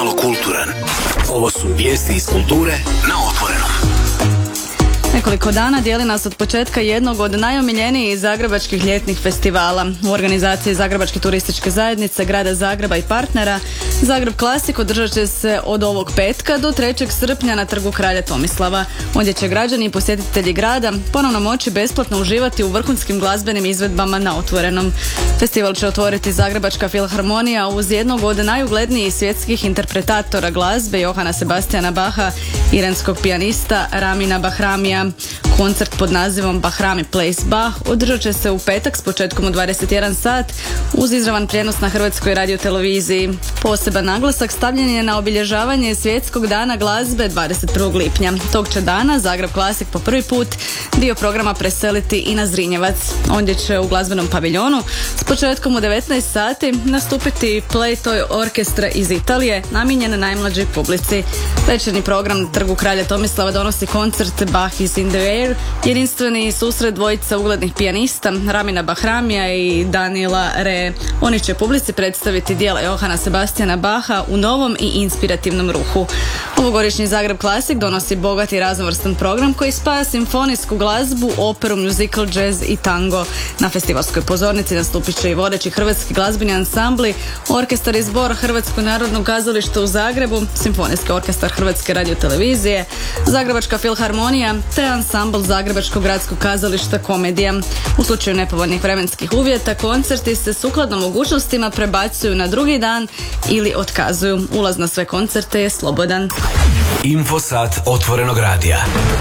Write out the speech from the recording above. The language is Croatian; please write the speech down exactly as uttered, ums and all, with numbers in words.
Kulturan. Ovo su vijesti iz kulture na Otvorenom. Nekoliko dana dijeli nas od početka jednog od najomiljenijih zagrebačkih ljetnih festivala. U organizaciji Zagrebačke turističke zajednice, Grada Zagreba i partnera, Zagreb Classic održat će se od ovog petka do trećeg srpnja na Trgu kralja Tomislava. Ondje će građani i posjetitelji grada ponovno moći besplatno uživati u vrhunskim glazbenim izvedbama na Otvorenom. Festival će otvoriti Zagrebačka filharmonija uz jednog od najuglednijih svjetskih interpretatora glazbe, Johana Sebastiana Baha, iranskog pijanista Ramina Bahramija. Koncert pod nazivom Bahrami Plays Bach održat će se u petak s početkom u dvadeset jedan sat uz izravan prijenos na Hrvatskoj radioteleviziji. Poseban naglasak stavljen je na obilježavanje Svjetskog dana glazbe dvadeset prvog lipnja. Tog će dana Zagreb Classic po prvi put dio programa preseliti i na Zrinjevac. Ondje će u glazbenom paviljonu s početkom u devetnaest sati nastupiti Playtoy orkestra iz Italije, namijenjen najmlađoj publici. Večernji program na Trgu kralja Tomislava donosi koncert Bach is in the air, jedinstveni susret dvojica uglednih pijanista Ramina Bahramija i Daniela Re. Oni će publici predstaviti djela Johana Sebastiana Baha u novom i inspirativnom ruhu. Ovogodišnji Zagreb Classic donosi bogat i raznovrstan program koji spaja simfonijsku glazbu, operu, musical, jazz i tango. Na festivalskoj pozornici nastupit će i vodeći hrvatski glazbeni ansambli, orkestar i zbor Hrvatskog narodnog kazališta u Zagrebu, Simfonijski orkestar Hrvatske radiotelevizije, Zagrebačka filharmonija te ansambl Zagrebačkog gradskog kazališta Komedija. U slučaju nepovoljnih vremenskih uvjeta koncerti se sukladno mogućnostima prebacuju na drugi dan ili otkazuju. Ulaz na sve koncerte je slobodan. Infosat Otvorenog radija.